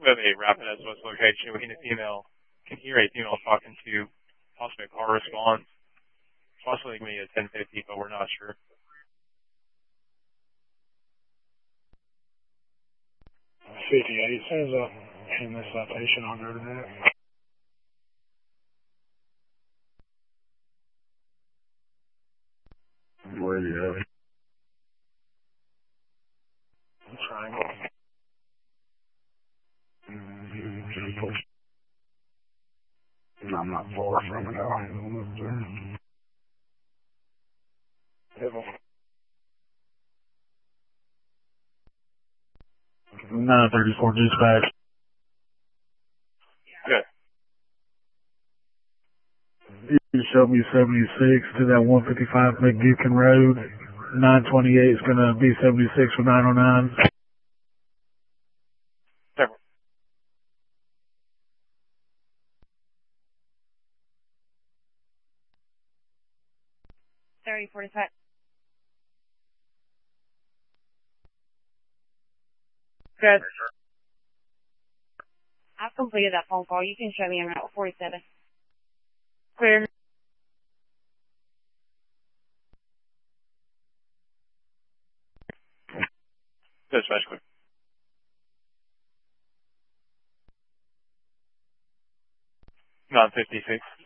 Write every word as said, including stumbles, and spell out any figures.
We have a rapid S O S location. We need a female, can hear a female talking to possibly a car response. Possibly we need a ten fifty, but we're not sure. fifty-eight, as soon as I end this citation, I'll go to that. Radio. Triangle. Mm-hmm. I'm not far from it. I don't live there. nine thirty-four dispatch. Good. You showed me seventy-six to that one fifty-five McGukin Road. nine twenty-eight is going to be seventy-six for nine oh nine. thirty forty-five. Good. I've completed that phone call. You can show me in Route forty-seven. Clear. Dispatch clear. nine fifty-six.